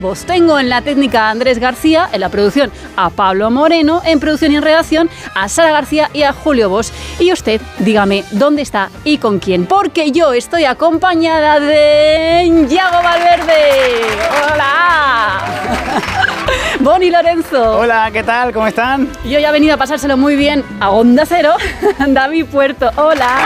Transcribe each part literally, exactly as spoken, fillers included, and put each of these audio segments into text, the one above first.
Vos tengo en la técnica a Andrés García, en la producción a Pablo Moreno, en producción y en redacción a Sara García y a Julio Bosch. Y usted, dígame dónde está y con quién, porque yo estoy acompañada de Yago Valverde. ¡Hola! Boni Lorenzo. Hola, ¿qué tal? ¿Cómo están? Yo ya he venido a pasárselo muy bien a Onda Cero. David Puerto. Hola.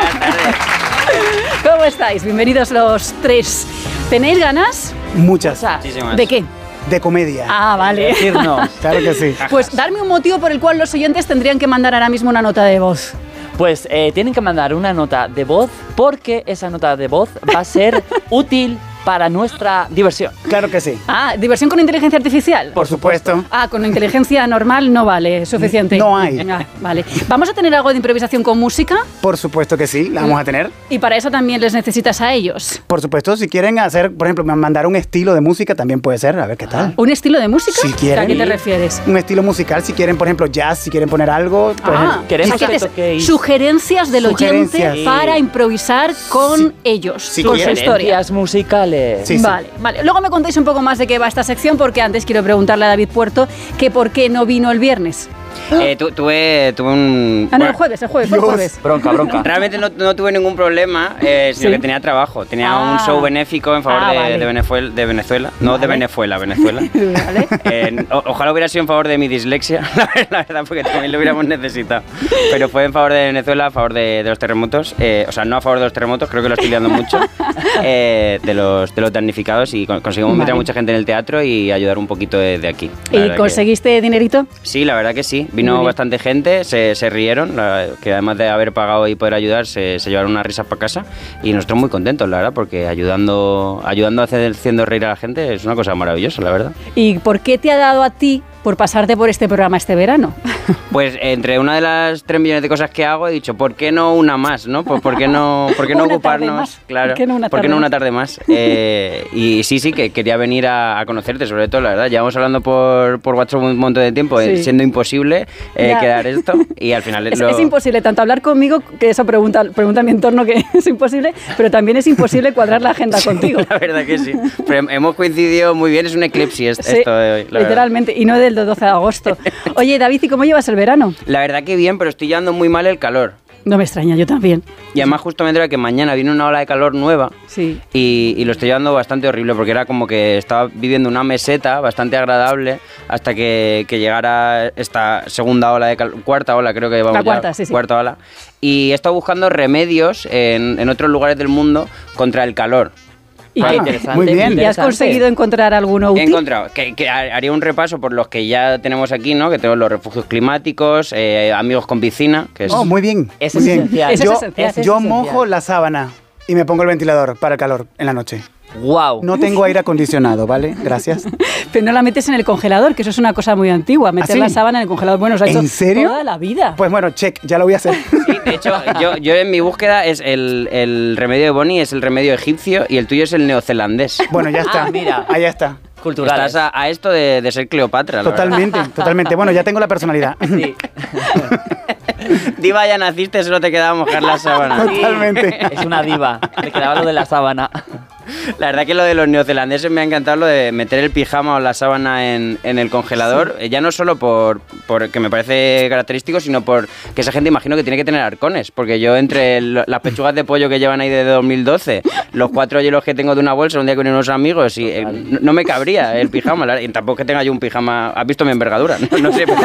¿Cómo estáis? Bienvenidos los tres. ¿Tenéis ganas? Muchas. O sea, Muchísimas. ¿de qué? De comedia. Ah, vale. Decirnos. Claro que sí. Pues darme un motivo por el cual los oyentes tendrían que mandar ahora mismo una nota de voz. Pues eh, tienen que mandar una nota de voz porque esa nota de voz va a ser útil para nuestra diversión. Claro que sí. Ah, ¿diversión con inteligencia artificial? Por supuesto. Ah, con inteligencia normal no vale, suficiente. No hay. Ah, vale. ¿Vamos a tener algo de improvisación con música? Por supuesto que sí, la vamos a tener. Y para eso también les necesitas a ellos. Por supuesto, si quieren hacer, por ejemplo, mandar un estilo de música también puede ser, a ver qué tal. ¿Un estilo de música? Si quieren. ¿A qué te refieres? Un estilo musical, si quieren, por ejemplo, jazz, si quieren poner algo. Por Ah, ejemplo. queremos aquí que te- toquéis sugerencias del Sugerencias. oyente para improvisar con Sí. ellos, Si con su quieren. historia. Sugerencias musicales. Sí, sí. Vale, vale. Luego me contéis un poco más de qué va esta sección, porque antes quiero preguntarle a David Puerto que por qué no vino el viernes. Eh, tu- tuve, tuve un... Ah, no, el bueno, jueves, el jueves, fue el Dios. jueves. Bronca, bronca. Realmente no, no tuve ningún problema, eh, sino ¿Sí? que tenía trabajo. Tenía Ah. un show benéfico en favor Ah, de, vale. de Venezuela, de Venezuela. No, de Vale. Venezuela, Venezuela. Vale. Eh, o- ojalá hubiera sido en favor de mi dislexia, la verdad, porque también lo hubiéramos necesitado. Pero fue en favor de Venezuela, a favor de, de los terremotos. Eh, o sea, no a favor de los terremotos, creo que lo estoy liando mucho. eh, de, los, de los damnificados y con- conseguimos meter Vale. a mucha gente en el teatro y ayudar un poquito de, de aquí. La ¿Y verdad que- conseguiste dinerito? Sí, la verdad que sí. Muy Vino bien. bastante gente, se, se rieron, la- que además de haber pagado y poder ayudar, se, se llevaron unas risas para casa. Y nosotros muy contentos, la verdad, porque ayudando, ayudando a hacer, haciendo reír a la gente es una cosa maravillosa, la verdad. ¿Y por qué te ha dado a ti por pasarte por este programa este verano? Pues entre una de las tres millones de cosas que hago he dicho, ¿por qué no una más? ¿No? Pues, ¿por qué no, por qué no Una tarde ocuparnos? más. Claro, ¿Por qué no una ¿por qué tarde no una más? tarde más? Eh, y sí, sí, que quería venir a, a conocerte, sobre todo, la verdad. Llevamos hablando por, por WhatsApp un montón de tiempo, eh, Sí. siendo imposible eh, Ya. quedar esto. Y al final Es, lo... es imposible tanto hablar conmigo, que eso pregunta, pregunta a mi entorno que es imposible, pero también es imposible cuadrar la agenda contigo. La verdad que sí. Pero hemos coincidido muy bien, es un eclipse est- Sí, esto de hoy. La verdad. literalmente, y no del doce de agosto. Oye, David, ¿y cómo llevas el verano? La verdad que bien, pero estoy llevando muy mal el calor. No me extraña, yo también. Y además justo me enteré que mañana viene una ola de calor nueva Sí. y, y lo estoy llevando bastante horrible porque era como que estaba viviendo una meseta bastante agradable hasta que, que llegara esta segunda ola de calor, cuarta ola creo que vamos La ya, cuarta, sí, sí. cuarta ola. Y he estado buscando remedios en, en otros lugares del mundo contra el calor. ¿Y, Ah, qué- interesante, muy bien. ¿y has interesante. conseguido encontrar alguno He útil? encontrado que, que haría un repaso por los que ya tenemos aquí, ¿no? Que tenemos los refugios climáticos, eh, amigos con piscina, que es... Oh, muy bien. Es muy bien. esencial. Eso es Yo, esencial. Eso es yo esencial. mojo la sábana y me pongo el ventilador para el calor en la noche. Wow. No tengo aire acondicionado, ¿vale? Gracias. Pero no la metes en el congelador, que eso es una cosa muy antigua, meter sí? la sábana en el congelador. Bueno, se ha hecho ¿En serio? toda la vida. Pues bueno, check, ya lo voy a hacer. Sí, de hecho, yo, yo en mi búsqueda es el, el remedio de Bonnie es el remedio egipcio y el tuyo es el neozelandés. Bueno, ya está. Ah, mira. Ahí ya está. Culturales. Estás a, a esto de, de ser Cleopatra, la Totalmente, totalmente. Bueno, ya tengo la personalidad. Sí. verdad. Diva, ya naciste, solo te quedaba mojar la sábana. Totalmente. Es una diva. Me quedaba lo de la sábana. La verdad que lo de los neozelandeses me ha encantado lo de meter el pijama o la sábana en, en el congelador, eh, ya no solo por, por que me parece característico, sino por que esa gente imagino que tiene que tener arcones, porque yo entre el- las pechugas de pollo que llevan ahí de dos mil doce, los cuatro hielos que tengo de una bolsa un día con unos amigos y eh, no, no me cabría el pijama, la- y tampoco que tenga yo un pijama, has visto mi envergadura, no, no sé,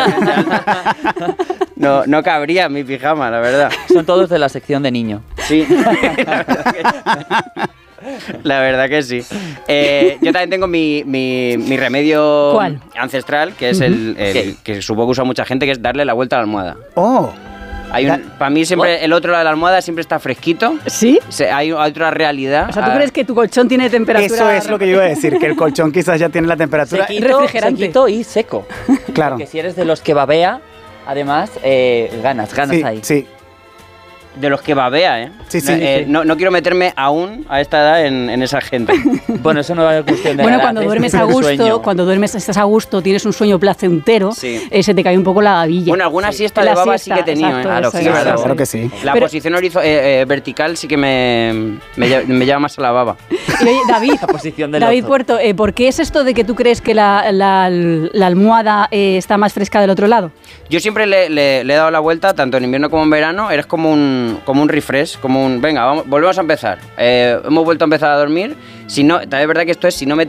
no, no cabría mi pijama, la verdad. Son todos de la sección de niño. Sí, la verdad que, la verdad que sí. Eh, yo también tengo mi, mi, mi remedio ¿Cuál? ancestral, que es el, el ¿Qué? que supongo que usa mucha gente, que es darle la vuelta a la almohada. Oh, Hay un, para mí siempre el otro lado de la almohada siempre está fresquito. ¿Sí? Se- hay otra realidad. O sea, ¿tú Ah, crees que tu colchón tiene temperatura? eso es lo que yo iba a decir, que el colchón quizás ya tiene la temperatura. Sequito, refrigerante. sequito y seco. Claro. Porque si eres de los que babea, además, eh, ganas, ganas Sí, ahí. sí. de los que babea, ¿eh? Sí, sí, no, eh, sí. no, no quiero meterme aún a esta edad en, en esa gente. Bueno, eso no es cuestión de Bueno, edad, cuando es duermes a cuestión de gusto, sueño. cuando duermes, estás a gusto, tienes un sueño placentero, Sí. eh, se te cae un poco la babilla. Bueno, alguna siesta La de baba siesta, sí que he tenido, exacto, ¿eh? Claro, eso sí, es. es verdad. Claro que sí. La Pero- posición horizo- eh, eh, vertical sí que me, me, lle- me lleva más a la baba. Y oye, David, La posición del David ozo. Puerto, eh, ¿por qué es esto de que tú crees que la, la- la almohada eh, está más fresca del otro lado? Yo siempre le, le- le he dado la vuelta, tanto en invierno como en verano, eres como un, como un refresh, como un, venga, vamos, volvemos a empezar. Eh, hemos vuelto a empezar a dormir. Si no, también es verdad que esto es, si no me